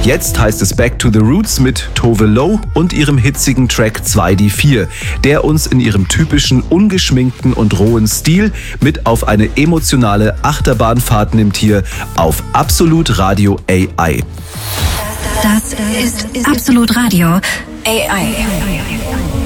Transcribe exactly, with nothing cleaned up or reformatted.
Jetzt heißt es Back to the Roots mit Tove Lo und ihrem hitzigen Track zwei D vier, der uns in ihrem typischen, ungeschminkten und rohen Stil mit auf eine emotionale Achterbahnfahrt nimmt hier auf Absolut Radio A I. Das ist Absolut Radio A I.